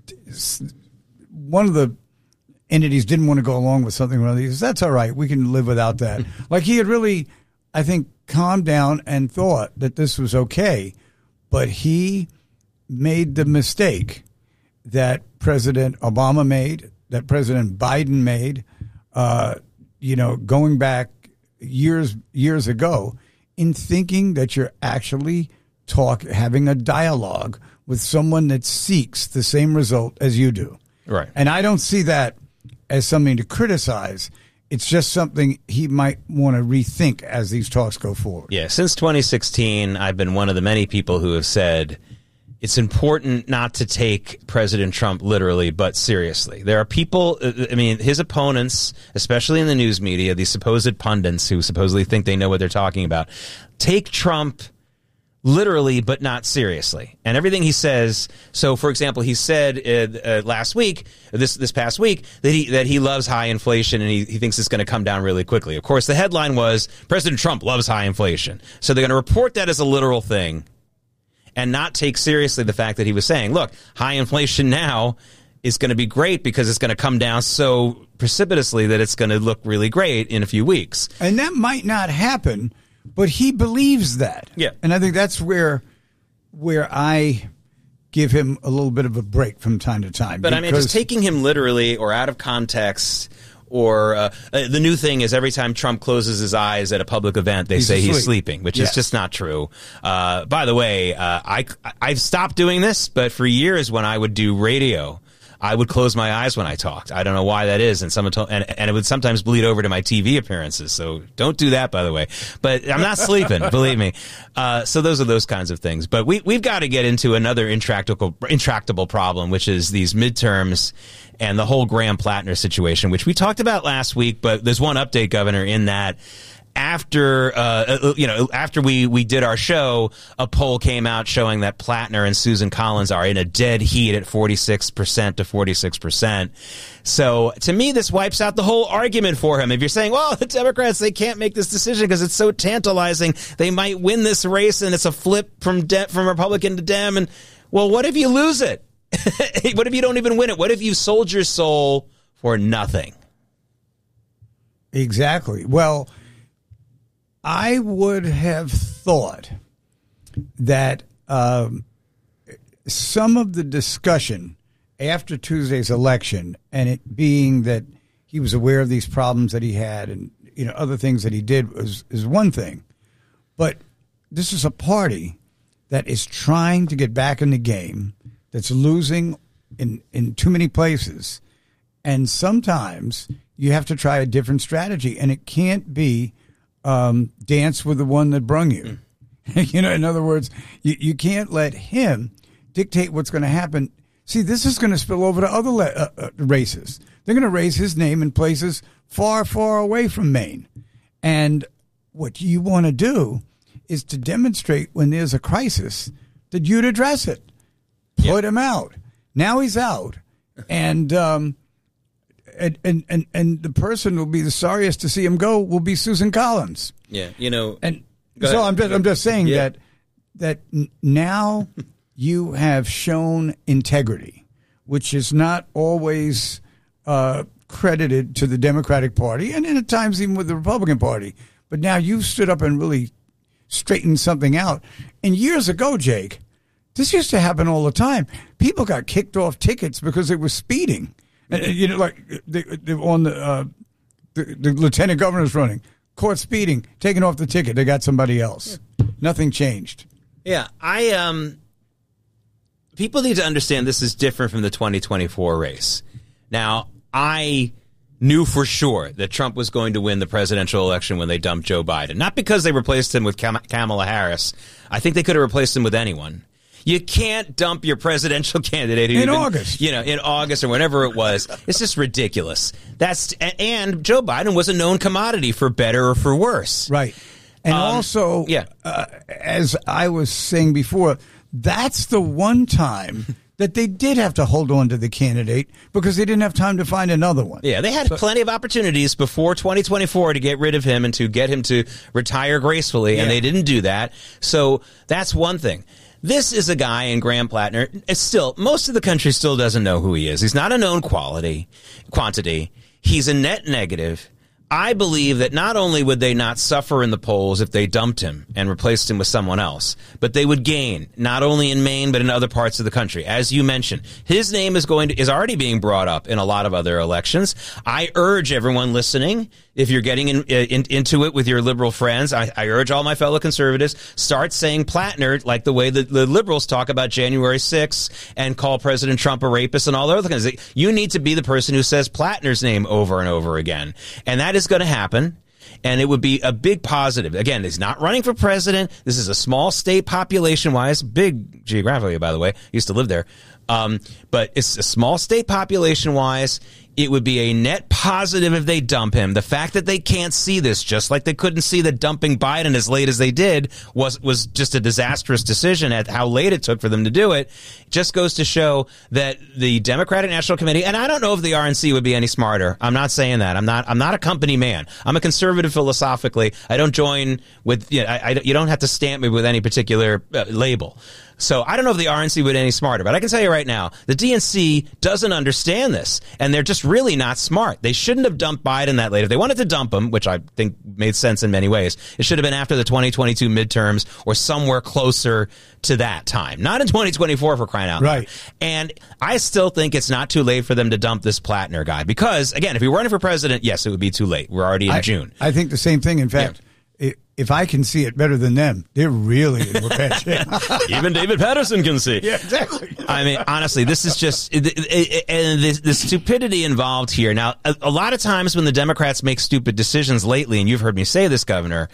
one of the entities didn't want to go along with something or other. He says, that's all right. We can live without that. Like he had really, I think, calmed down and thought that this was okay. But he made the mistake that President Obama made, that President Biden made, uh, you know, going back years, years ago in thinking that you're actually talk, having a dialogue with someone that seeks the same result as you do. Right. And I don't see that as something to criticize. It's just something he might want to rethink as these talks go forward. Yeah, since twenty sixteen, I've been one of the many people who have said it's important not to take President Trump literally, but seriously. There are people, I mean, his opponents, especially in the news media, these supposed pundits who supposedly think they know what they're talking about, take Trump literally, but not seriously. And everything he says. So, for example, he said uh, uh, last week, this this past week, that he that he loves high inflation and he, he thinks it's going to come down really quickly. Of course, the headline was President Trump loves high inflation. So they're going to report that as a literal thing and not take seriously the fact that he was saying, look, high inflation now is going to be great because it's going to come down so precipitously that it's going to look really great in a few weeks. And that might not happen. But he believes that. Yeah. And I think that's where where I give him a little bit of a break from time to time. But I mean, just taking him literally or out of context, or uh, uh, the new thing is every time Trump closes his eyes at a public event, they he's say asleep. he's sleeping, which yes. is just not true. Uh, by the way, uh, I, I've stopped doing this, but for years when I would do radio, I would close my eyes when I talked. I don't know why that is, and someone told, and, and it would sometimes bleed over to my T V appearances. So don't do that, by the way. But I'm not sleeping, believe me. Uh, so those are those kinds of things. But we we've got to get into another intractable intractable problem, which is these midterms and the whole Graham Plattner situation, which we talked about last week. But there's one update, Governor, in that after uh, you know after we we did our show, a poll came out showing that Plattner and Susan Collins are in a dead heat at forty-six percent to forty-six percent. So to me, this wipes out the whole argument for him. If you're saying, well, the Democrats, they can't make this decision because it's so tantalizing, they might win this race and it's a flip from de- from Republican to Dem. And well, what if you lose it? What if you don't even win it? What if you sold your soul for nothing? Exactly. Well, I would have thought that um, some of the discussion after Tuesday's election, and it being that he was aware of these problems that he had and, you know, other things that he did was is one thing. But this is a party that is trying to get back in the game, that's losing in, in too many places. And sometimes you have to try a different strategy, and it can't be um, dance with the one that brung you. Mm. You know, in other words, you, you can't let him dictate what's going to happen. See, this is going to spill over to other le- uh, uh, races. They're going to raise his name in places far, far away from Maine. And what you want to do is to demonstrate when there's a crisis that you'd address it. Put yep. him out. Now he's out. And, um, and, and, and, and the person who will be the sorriest to see him go will be Susan Collins. Yeah, you know. And so I'm just, I'm just saying yeah. that, that now you have shown integrity, which is not always uh, credited to the Democratic Party, and, and at times even with the Republican Party. But now you've stood up and really straightened something out. And years ago, Jake, this used to happen all the time. People got kicked off tickets because they were speeding. And, you know, like they, they on the, uh, the the lieutenant governor's running, caught speeding, taken off the ticket. They got somebody else. Yeah. Nothing changed. Yeah, I um. People need to understand this is different from the twenty twenty-four race. Now, I knew for sure that Trump was going to win the presidential election when they dumped Joe Biden. Not because they replaced him with Kam- Kamala Harris. I think they could have replaced him with anyone. You can't dump your presidential candidate in even, August, you know, in August or whenever it was. It's just ridiculous. That's and Joe Biden was a known commodity for better or for worse. Right. And um, also, yeah. uh, as I was saying before, that's the one time that they did have to hold on to the candidate because they didn't have time to find another one. Yeah, they had so, plenty of opportunities before twenty twenty-four to get rid of him and to get him to retire gracefully, yeah. and they didn't do that. So that's one thing. This is a guy in Graham Plattner. It's still, most of the country still doesn't know who he is. He's not a known quality, quantity. He's a net negative. I believe that not only would they not suffer in the polls if they dumped him and replaced him with someone else, but they would gain not only in Maine but in other parts of the country. As you mentioned, his name is going to is already being brought up in a lot of other elections. I urge everyone listening, if you're getting in, in, into it with your liberal friends, I, I urge all my fellow conservatives, start saying Plattner like the way that the liberals talk about January sixth and call President Trump a rapist and all the other things. You need to be the person who says Plattner's name over and over again. And that is going to happen. And it would be a big positive. Again, he's not running for president. This is a small state population-wise, big geographically, by the way. I used to live there. Um, but it's a small state population-wise. It would be a net positive if they dump him. The fact that they can't see this, just like they couldn't see that dumping Biden as late as they did was was just a disastrous decision at how late it took for them to do it, just goes to show that the Democratic National Committee, and I don't know if the R N C would be any smarter. I'm not saying that. I'm not. I'm not a company man. I'm a conservative philosophically. I don't join with. You know, I, I, you don't have to stamp me with any particular uh, label. So I don't know if the R N C would be any smarter, but I can tell you right now, the D N C doesn't understand this, and they're just really not smart. They shouldn't have dumped Biden that late. If they wanted to dump him, which I think made sense in many ways, it should have been after the twenty twenty-two midterms or somewhere closer to that time. Not in twenty twenty-four, for crying out loud. Right. And I still think it's not too late for them to dump this Plattner guy because, again, if he were running for president, yes, it would be too late. We're already in I, June. I think the same thing. In fact, yeah. if I can see it better than them, they're really in bad shape. Even David Patterson can see. Yeah, exactly. I mean, honestly, this is just and the, the stupidity involved here. Now, a, a lot of times when the Democrats make stupid decisions lately, and you've heard me say this, Governor,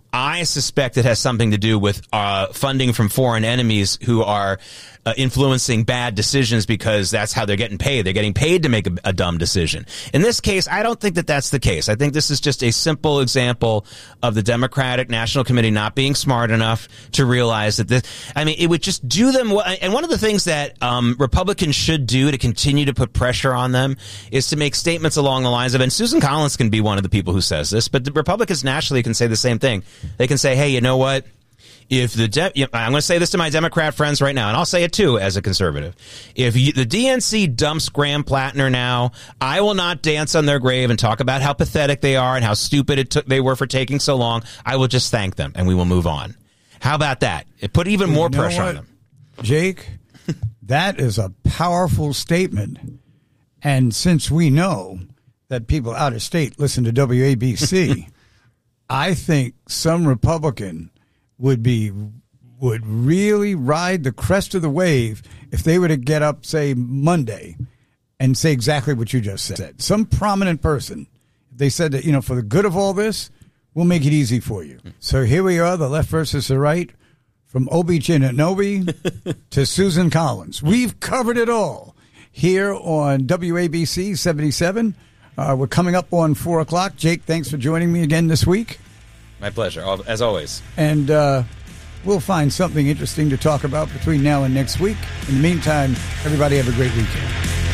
I suspect it has something to do with uh, funding from foreign enemies who are uh, influencing bad decisions because that's how they're getting paid. They're getting paid to make a, a dumb decision. In this case, I don't think that that's the case. I think this is just a simple example of the Democratic National Committee not being smart enough to realize that this, I mean, it would just do them. And one of the things that um, Republicans should do to continue to put pressure on them is to make statements along the lines of, and Susan Collins can be one of the people who says this, but the Republicans nationally can say the same thing. They can say, hey, you know what? If the de- I'm going to say this to my Democrat friends right now, and I'll say it too as a conservative. If you, the D N C dumps Graham Plattner now, I will not dance on their grave and talk about how pathetic they are and how stupid it took they were for taking so long. I will just thank them and we will move on. How about that? It put even more you know pressure what, on them. Jake, that is a powerful statement. And since we know that people out of state listen to W A B C, I think some Republican would be would really ride the crest of the wave if they were to get up, say, Monday and say exactly what you just said. Some prominent person, if they said that, you know, for the good of all this, we'll make it easy for you. So here we are, the left versus the right, from Obi Chinanobi to Susan Collins. We've covered it all here on W A B C seventy-seven. Uh, we're coming up on four o'clock. Jake, thanks for joining me again this week. My pleasure, as always. And uh, we'll find something interesting to talk about between now and next week. In the meantime, everybody have a great weekend.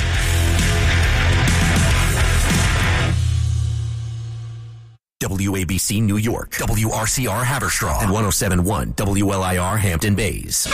W A B C New York, W R C R Haverstraw, and one oh seven point one W L I R Hampton Bays.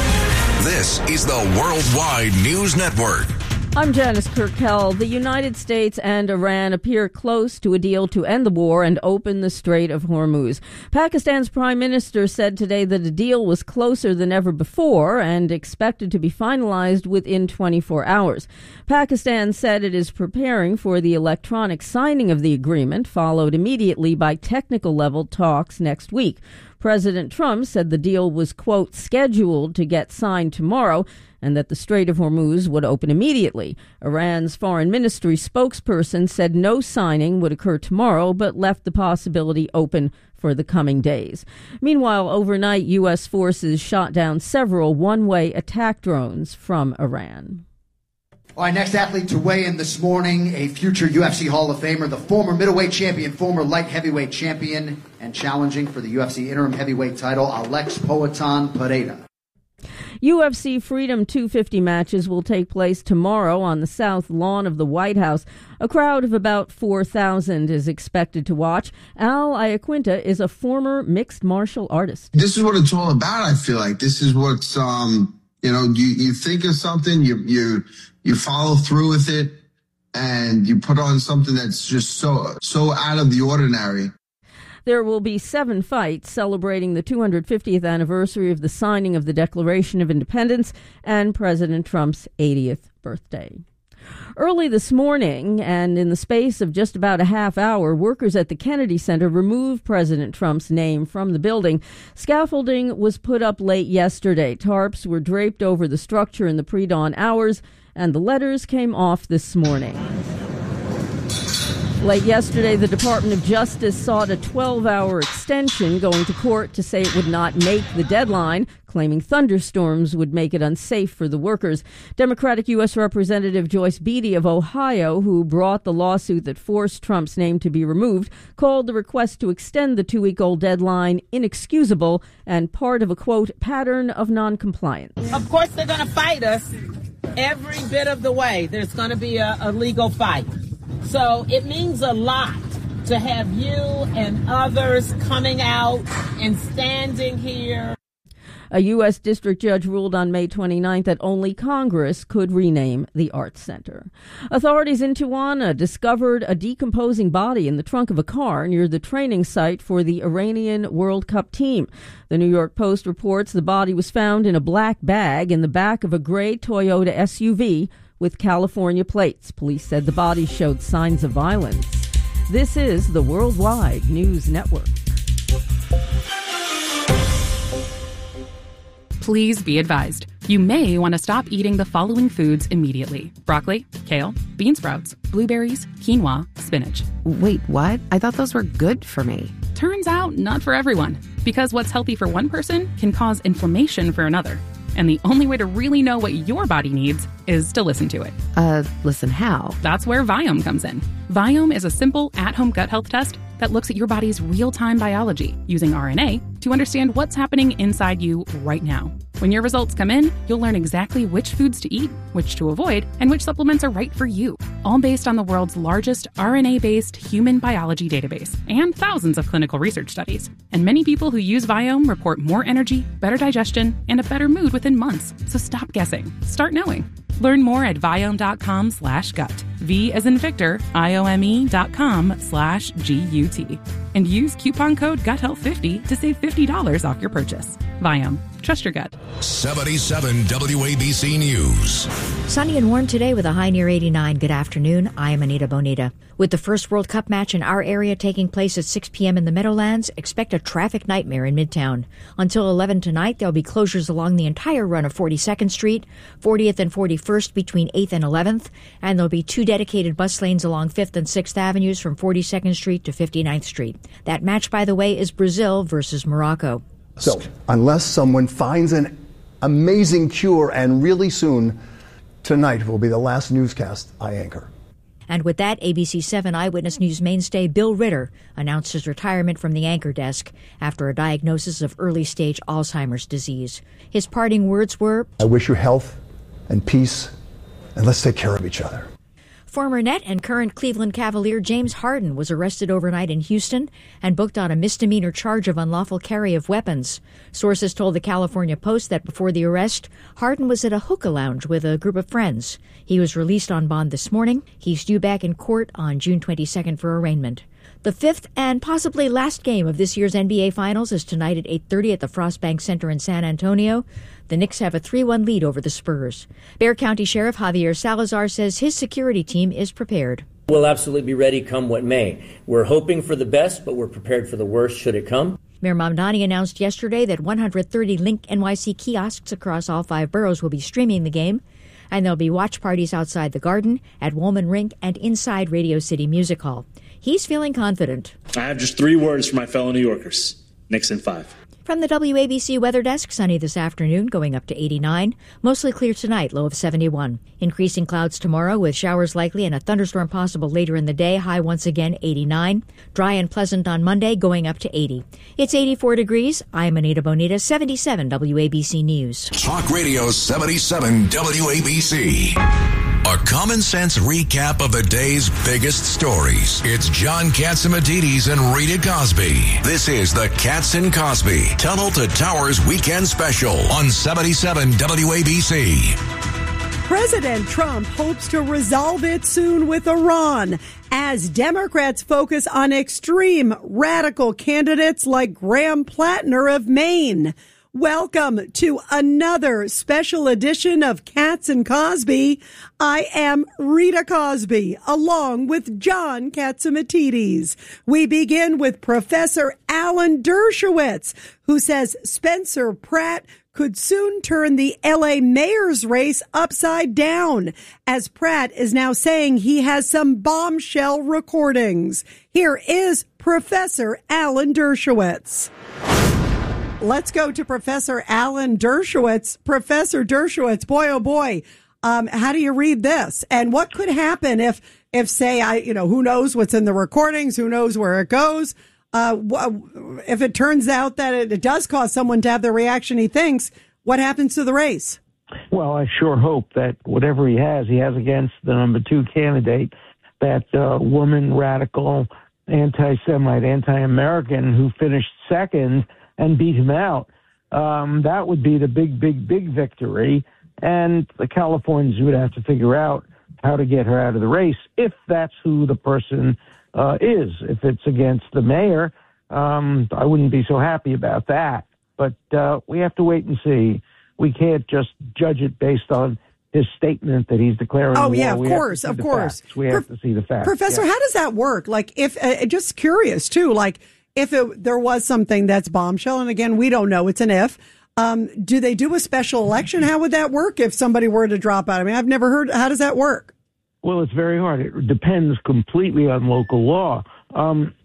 This is the Worldwide News Network. I'm Janice Kirkell. The United States and Iran appear close to a deal to end the war and open the Strait of Hormuz. Pakistan's prime minister said today that a deal was closer than ever before and expected to be finalized within twenty-four hours. Pakistan said it is preparing for the electronic signing of the agreement, followed immediately by technical-level talks next week. President Trump said the deal was, quote, scheduled to get signed tomorrow and that the Strait of Hormuz would open immediately. Iran's foreign ministry spokesperson said no signing would occur tomorrow, but left the possibility open for the coming days. Meanwhile, overnight, U S forces shot down several one-way attack drones from Iran. All right, next athlete to weigh in this morning, a future U F C Hall of Famer, the former middleweight champion, former light heavyweight champion, and challenging for the U F C interim heavyweight title, Alex Poatan Pereira. U F C Freedom two fifty matches will take place tomorrow on the south lawn of the White House. A crowd of about four thousand is expected to watch. Al Iaquinta is a former mixed martial artist. This is what it's all about, I feel like. This is what's, um, you know, you, you think of something, you, you, you follow through with it, and you put on something that's just so, so out of the ordinary. There will be seven fights celebrating the two hundred fiftieth anniversary of the signing of the Declaration of Independence and President Trump's eightieth birthday. Early this morning, and in the space of just about a half hour, workers at the Kennedy Center removed President Trump's name from the building. Scaffolding was put up late yesterday. Tarps were draped over the structure in the pre-dawn hours, and the letters came off this morning. Late yesterday, the Department of Justice sought a twelve-hour extension, going to court to say it would not make the deadline, claiming thunderstorms would make it unsafe for the workers. Democratic U S Representative Joyce Beatty of Ohio, who brought the lawsuit that forced Trump's name to be removed, called the request to extend the two-week-old deadline inexcusable and part of a, quote, pattern of noncompliance. Of course, they're going to fight us every bit of the way. There's going to be a, a legal fight. So it means a lot to have you and others coming out and standing here. A U S district judge ruled on May twenty-ninth that only Congress could rename the Arts Center. Authorities in Tijuana discovered a decomposing body in the trunk of a car near the training site for the Iranian World Cup team. The New York Post reports the body was found in a black bag in the back of a gray Toyota S U V with California plates. Police said the body showed signs of violence. This is the Worldwide News Network. Please be advised. You may want to stop eating the following foods immediately. Broccoli, kale, bean sprouts, blueberries, quinoa, spinach. Wait, what? I thought those were good for me. Turns out, not for everyone, because what's healthy for one person can cause inflammation for another. And the only way to really know what your body needs is to listen to it. Uh, listen how? That's where Viome comes in. Viome is a simple, at-home gut health test that looks at your body's real-time biology using R N A to understand what's happening inside you right now. When your results come in, you'll learn exactly which foods to eat, which to avoid, and which supplements are right for you, all based on the world's largest R N A-based human biology database and thousands of clinical research studies. And many people who use Viome report more energy, better digestion, and a better mood within months. So stop guessing. Start knowing. Learn more at Viome.com slash gut. V as in Victor, I-O-M-E dot com slash G-U-T. And use coupon code gut health fifty to save fifty dollars off your purchase. Viome. Trust your gut. seventy-seven W A B C News. Sunny and warm today with a high near eighty-nine. Good afternoon. I am Anita Bonita. With the first World Cup match in our area taking place at six p.m. in the Meadowlands, expect a traffic nightmare in Midtown. Until eleven tonight, there'll be closures along the entire run of forty-second Street, fortieth and forty-first between eighth and eleventh, and there'll be two dedicated bus lanes along fifth and sixth Avenues from forty-second Street to fifty-ninth Street. That match, by the way, is Brazil versus Morocco. So, unless someone finds an amazing cure, and really soon, tonight will be the last newscast I anchor. And with that, A B C seven Eyewitness News mainstay Bill Ritter announced his retirement from the anchor desk after a diagnosis of early-stage Alzheimer's disease. His parting words were, I wish you health and peace, and let's take care of each other. Former Net and current Cleveland Cavalier James Harden was arrested overnight in Houston and booked on a misdemeanor charge of unlawful carry of weapons. Sources told the California Post that before the arrest, Harden was at a hookah lounge with a group of friends. He was released on bond this morning. He's due back in court on June twenty-second for arraignment. The fifth and possibly last game of this year's N B A Finals is tonight at eight thirty at the Frostbank Center in San Antonio. The Knicks have a three one lead over the Spurs. Bexar County Sheriff Javier Salazar says his security team is prepared. We'll absolutely be ready come what may. We're hoping for the best, but we're prepared for the worst should it come. Mayor Mamdani announced yesterday that one hundred thirty Link N Y C kiosks across all five boroughs will be streaming the game, and there'll be watch parties outside the Garden, at Woolman Rink, and inside Radio City Music Hall. He's feeling confident. I have just three words for my fellow New Yorkers. Knicks in five. From the W A B C Weather Desk, sunny this afternoon, going up to eighty-nine. Mostly clear tonight, low of seventy-one. Increasing clouds tomorrow with showers likely and a thunderstorm possible later in the day, high once again eighty-nine. Dry and pleasant on Monday, going up to eighty. It's eighty-four degrees. I'm Anita Bonita, seventy-seven W A B C News. Talk Radio seventy-seven W A B C. A common sense recap of the day's biggest stories. It's John Catsimatidis and Rita Cosby. This is the Cats and Cosby Tunnel to Towers Weekend Special on seventy-seven W A B C. President Trump hopes to resolve it soon with Iran as Democrats focus on extreme radical candidates like Graham Plattner of Maine. Welcome to another special edition of Cats and Cosby. I am Rita Cosby, along with John Catsimatidis. We begin with Professor Alan Dershowitz, who says Spencer Pratt could soon turn the L A mayor's race upside down, as Pratt is now saying he has some bombshell recordings. Here is Professor Alan Dershowitz. Let's go to Professor Alan Dershowitz. Professor Dershowitz, boy, oh boy, um, how do you read this? And what could happen if, if say, I, you know, who knows what's in the recordings, who knows where it goes? Uh, if it turns out that it, it does cause someone to have the reaction he thinks, what happens to the race? Well, I sure hope that whatever he has, he has against the number two candidate, that uh, woman, radical, anti-Semite, anti-American who finished second and beat him out. Um, that would be the big, big, big victory. And the Californians would have to figure out how to get her out of the race if that's who the person uh, is. If it's against the mayor, um, I wouldn't be so happy about that. But uh, we have to wait and see. We can't just judge it based on his statement that he's declaring Oh, war. yeah, of we course, of course. Facts. We have Pro- to see the facts. Professor, yeah. how does that work? Like, if, uh, just curious, too, like, if it, there was something that's bombshell, and again, we don't know, it's an if, um, do they do a special election? How would that work if somebody were to drop out? I mean, I've never heard, how does that work? Well, it's very hard. It depends completely on local law. Um,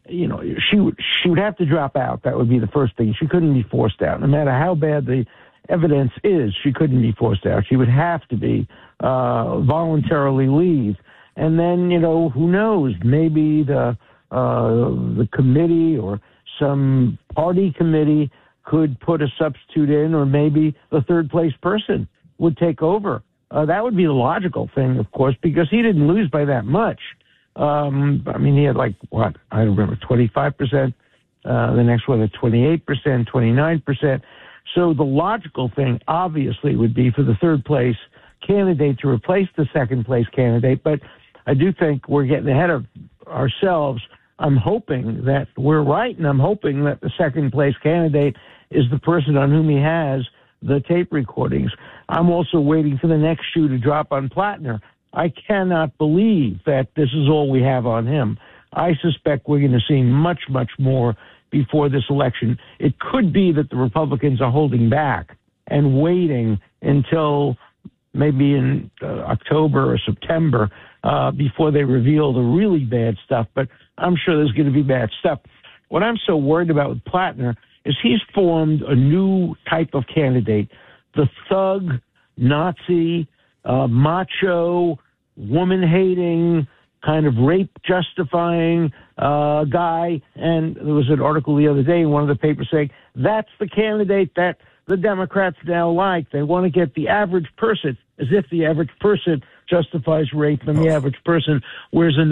you know, she would she would have to drop out. That would be the first thing. She couldn't be forced out. No matter how bad the evidence is, she couldn't be forced out. She would have to be uh, voluntarily leave. And then, you know, who knows? Maybe the uh, the committee or some party committee could put a substitute in, or maybe the third place person would take over. Uh, that would be the logical thing, of course, because he didn't lose by that much. Um, I mean, he had like, what, I don't remember, twenty-five percent. Uh, the next one at twenty-eight percent, twenty-nine percent. So the logical thing, obviously, would be for the third place candidate to replace the second place candidate. But I do think we're getting ahead of ourselves. I'm hoping that we're right, and I'm hoping that the second place candidate is the person on whom he has the tape recordings. I'm also waiting for the next shoe to drop on Plattner. I cannot believe that this is all we have on him. I suspect we're going to see much, much more before this election. It could be that the Republicans are holding back and waiting until maybe in uh, October or September uh, before they reveal the really bad stuff. But I'm sure there's going to be bad stuff. What I'm so worried about with Plattner is he's formed a new type of candidate, the thug, Nazi, uh, macho, woman-hating, kind of rape-justifying uh, guy. And there was an article the other day in one of the papers saying that's the candidate that the Democrats now like. They want to get the average person, as if the average person justifies rape and the average person wears a